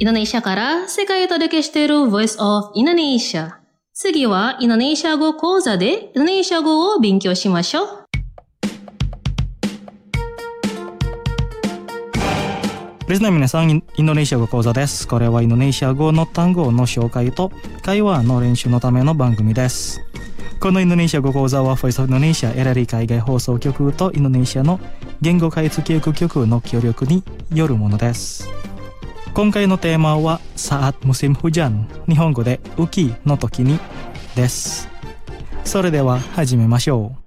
インドネシアから世界へと届けしている Voice of Indonesia。次はインドネシア語講座でインドネシア語を勉強しましょう。 リスナー皆さん、インドネシア語講座です。これはインドネシア語の単語の紹介と会話の練習のための番組です。このインドネシア語講座は Voice of Indonesia LRI 海外放送局とインドネシアの言語開発教育局の協力によるものです。今回のテーマは Saat Musim Hujan、 日本語で雨季の時にです。それでは始めましょう。